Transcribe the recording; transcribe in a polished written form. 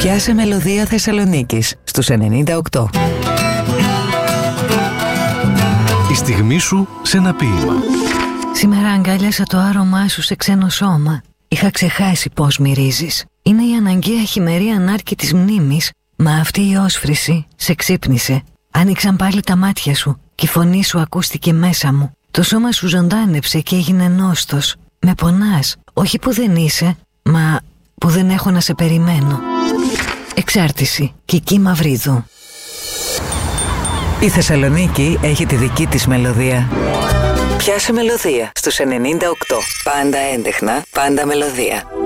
Πιάσε μελωδία Θεσσαλονίκης στους 98. Η στιγμή σου σε ένα ποίημα. Σήμερα αγκάλιασα το άρωμά σου σε ξένο σώμα. Είχα ξεχάσει πώς μυρίζεις. Είναι η αναγκαία χειμερή ανάρκη της μνήμης, μα αυτή η όσφρηση σε ξύπνησε. Άνοιξαν πάλι τα μάτια σου και η φωνή σου ακούστηκε μέσα μου. Το σώμα σου ζωντάνεψε και έγινε νόστος. Με πονάς, όχι που δεν είσαι, μα που δεν έχω να σε περιμένω. Εξάρτηση, Κική Μαυρίδου. Η Θεσσαλονίκη έχει τη δική της μελωδία. Πιάσε μελωδία στους 98. Πάντα έντεχνα, πάντα μελωδία.